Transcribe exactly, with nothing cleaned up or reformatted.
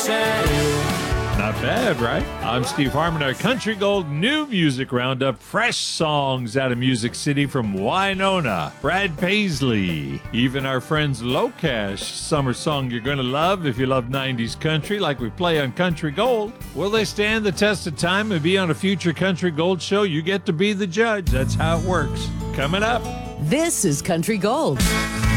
say. Not bad, right? I'm Steve Harmon, our Country Gold New Music Roundup. Fresh songs out of Music City from Winona, Brad Paisley, even our friends Locash, summer song you're going to love if you love nineties country like we play on Country Gold. Will they stand the test of time and be on a future Country Gold show? You get to be the judge. That's how it works. Coming up. This is Country Gold.